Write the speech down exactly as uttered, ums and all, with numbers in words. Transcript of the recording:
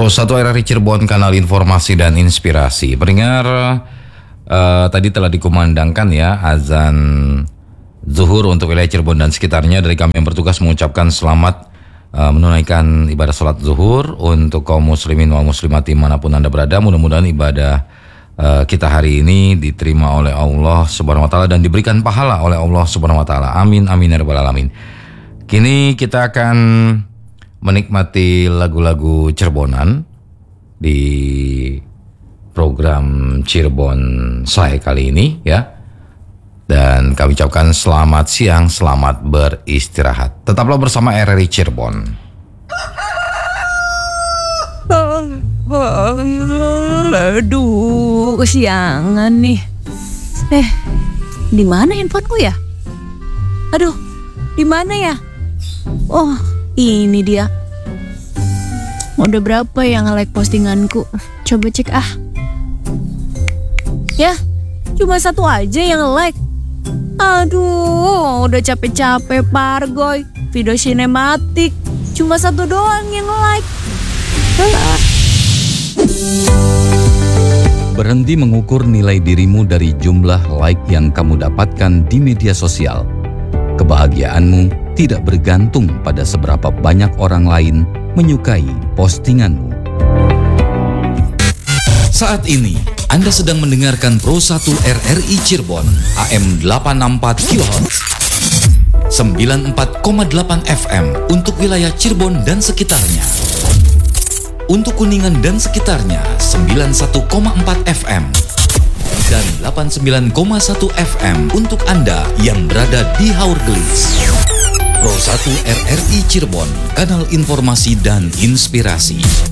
Pro satu R R I Cirebon, kanal informasi dan inspirasi. Pendengar, uh, tadi telah dikumandangkan ya azan zuhur untuk wilayah Cirebon dan sekitarnya. Dari kami yang bertugas mengucapkan selamat uh, menunaikan ibadah sholat zuhur untuk kaum muslimin wal muslimat dimanapun Anda berada. Mudah-mudahan ibadah uh, kita hari ini diterima oleh Allah Subhanahu Wa Taala dan diberikan pahala oleh Allah Subhanahu Wa Taala. Amin amin ya rabbal alamin. Kini kita akan menikmati lagu-lagu Cirebonan di program Cirebon Say kali ini ya. Dan kami ucapkan selamat siang, selamat beristirahat. Tetaplah bersama R R I Cirebon. Aduh, kesiangan nih. Eh, di mana handphoneku ya? Aduh, di mana ya? Oh, ini dia. Udah berapa yang nge-like postinganku? Coba cek ah. Ya, cuma satu aja yang nge-like. Aduh, udah capek-capek pargoy. Video sinematik, cuma satu doang yang nge-like. Berhenti mengukur nilai dirimu dari jumlah like yang kamu dapatkan di media sosial. Kebahagiaanmu tidak bergantung pada seberapa banyak orang lain menyukai postinganmu. Saat ini, Anda sedang mendengarkan Pro satu R R I Cirebon, A M delapan enam empat kilohertz, sembilan puluh empat koma delapan F M untuk wilayah Cirebon dan sekitarnya. Untuk Kuningan dan sekitarnya, sembilan puluh satu koma empat F M. Dan delapan puluh sembilan koma satu F M untuk Anda yang berada di Haurgelis. Pro satu R R I Cirebon, kanal informasi dan inspirasi.